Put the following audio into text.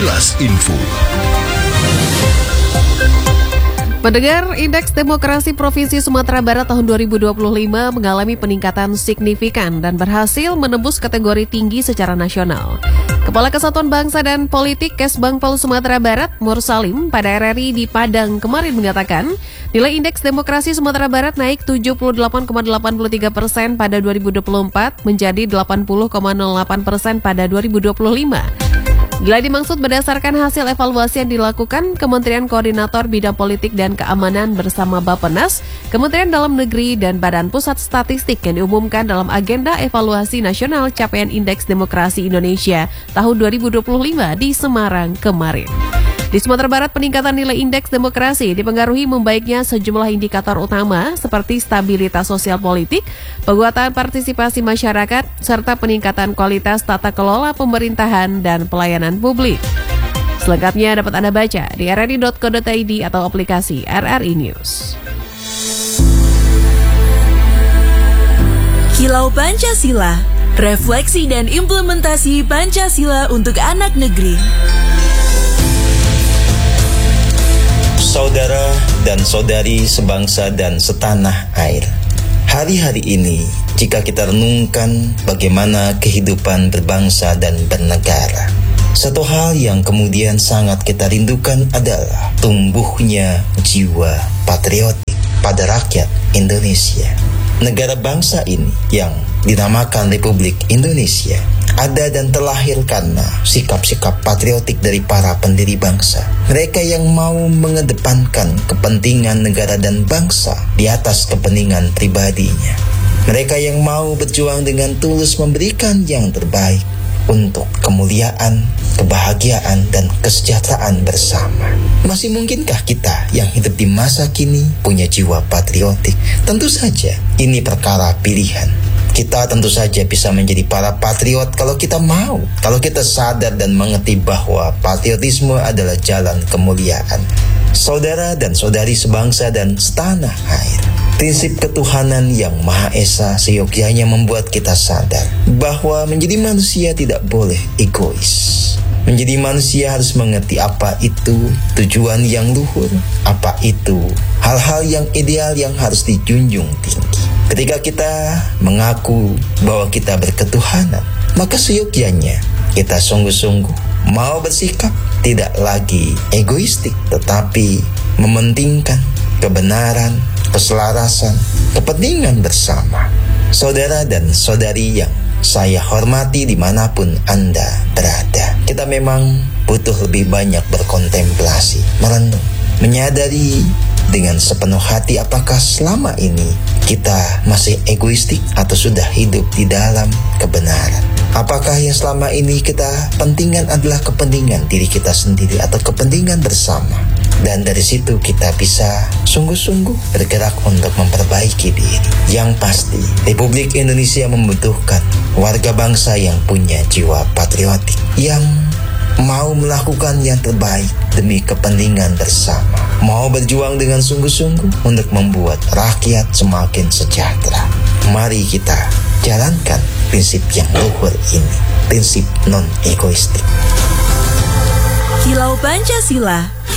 Kilas Info. Pendengar, Indeks Demokrasi Provinsi Sumatera Barat tahun 2025 mengalami peningkatan signifikan dan berhasil menembus kategori tinggi secara nasional. Kepala Kesatuan Bangsa dan Politik Kesbangpol Sumatera Barat, Mursalim, pada RRI di Padang kemarin mengatakan, nilai Indeks Demokrasi Sumatera Barat naik 78,83% pada 2024 menjadi 80,08% pada 2025. Bila dimaksud berdasarkan hasil evaluasi yang dilakukan Kementerian Koordinator Bidang Politik dan Keamanan bersama Bappenas, Kementerian Dalam Negeri dan Badan Pusat Statistik yang diumumkan dalam agenda evaluasi nasional capaian Indeks Demokrasi Indonesia tahun 2025 di Semarang kemarin. Di Sumatera Barat, peningkatan nilai Indeks Demokrasi dipengaruhi membaiknya sejumlah indikator utama seperti stabilitas sosial politik, penguatan partisipasi masyarakat, serta peningkatan kualitas tata kelola pemerintahan dan pelayanan publik. Selengkapnya dapat Anda baca di rri.co.id atau aplikasi RRI News. Kilau Pancasila, refleksi dan implementasi Pancasila untuk anak negeri. Saudara dan saudari sebangsa dan setanah air, hari-hari ini jika kita renungkan bagaimana kehidupan berbangsa dan bernegara, satu hal yang kemudian sangat kita rindukan adalah tumbuhnya jiwa patriotik pada rakyat Indonesia. Negara bangsa ini yang dinamakan Republik Indonesia ada dan terlahir karena sikap-sikap patriotik dari para pendiri bangsa. Mereka yang mau mengedepankan kepentingan negara dan bangsa di atas kepentingan pribadinya. Mereka yang mau berjuang dengan tulus memberikan yang terbaik untuk kemuliaan, kebahagiaan, dan kesejahteraan bersama. Masih mungkinkah kita yang hidup di masa kini punya jiwa patriotik? Tentu saja, ini perkara pilihan. Kita tentu saja bisa menjadi para patriot kalau kita mau, kalau kita sadar dan mengerti bahwa patriotisme adalah jalan kemuliaan. Saudara dan saudari sebangsa dan setanah air, prinsip ketuhanan yang Maha Esa seyogyanya membuat kita sadar bahwa menjadi manusia tidak boleh egois. Menjadi manusia harus mengerti apa itu tujuan yang luhur, apa itu hal-hal yang ideal yang harus dijunjung tinggi. Ketika kita mengaku bahwa kita berketuhanan, maka seyogyanya kita sungguh-sungguh mau bersikap tidak lagi egoistik, tetapi mementingkan kebenaran, keselarasan, kepentingan bersama. Saudara dan saudari yang saya hormati dimanapun Anda berada, kita memang butuh lebih banyak berkontemplasi, merenung, menyadari dengan sepenuh hati apakah selama ini kita masih egoistik atau sudah hidup di dalam kebenaran. Apakah yang selama ini kita pentingkan adalah kepentingan diri kita sendiri atau kepentingan bersama. Dan dari situ kita bisa sungguh-sungguh bergerak untuk memperbaiki diri. Yang pasti, Republik Indonesia membutuhkan warga bangsa yang punya jiwa patriotik, yang mau melakukan yang terbaik demi kepentingan bersama, mau berjuang dengan sungguh-sungguh untuk membuat rakyat semakin sejahtera. Mari kita jalankan prinsip yang luhur ini, prinsip non-egoistik. Kilau Pancasila.